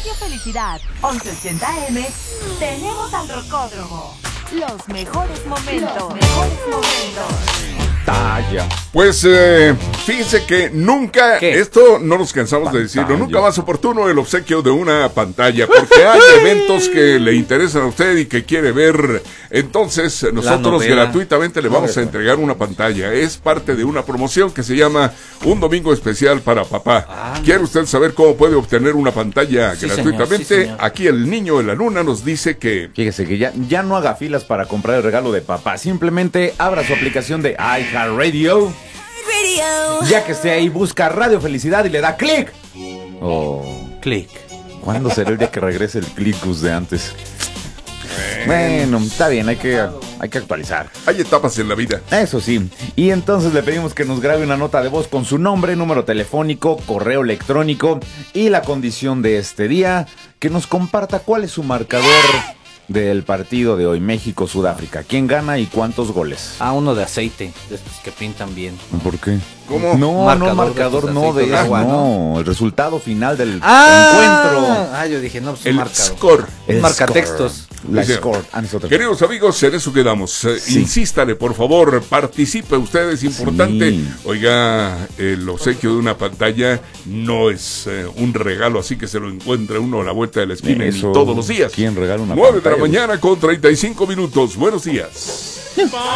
Radio Felicidad 1180M tenemos al Rocódromo. Los mejores momentos. Pues fíjense que nunca, esto no nos cansamos de decirlo, nunca más oportuno el obsequio de una pantalla, porque hay eventos que le interesan a usted y que quiere ver. Entonces nosotros gratuitamente le vamos a entregar una pantalla. Es parte de una promoción que se llama Un Domingo Especial para Papá. ¿Quiere usted saber cómo puede obtener una pantalla gratuitamente? Señor. Aquí el niño de la luna nos dice que... Fíjese que ya no haga filas para comprar el regalo de papá. Simplemente abra su aplicación de iHeartRadio. Ya que esté ahí, busca Radio Felicidad y le da clic. Clic. ¿Cuándo será el día que regrese el clickus de antes? Bueno, está bien, hay que actualizar. Hay etapas en la vida. Eso sí. Y entonces le pedimos que nos grabe una nota de voz con su nombre, número telefónico, correo electrónico y la condición de este día. Que nos comparta cuál es su marcador del partido de hoy, México-Sudáfrica. ¿Quién gana y cuántos goles? Uno de aceite, de estos que pintan bien. ¿Por qué? ¿Cómo? No, Marcador no de agua, no, el resultado final del encuentro. Yo dije, no, pues El un marcador. score. El marcatextos. La Dice, score. Es otra. Queridos amigos, en eso quedamos. Sí. Insístale, por favor, participe usted, es importante. Sí. Oiga, el obsequio de una pantalla no es un regalo, así que se lo encuentra uno a la vuelta de la esquina ni Eso, todos los días. ¿quién regala una 9 de la pantalla? mañana con 35 minutos. Buenos días.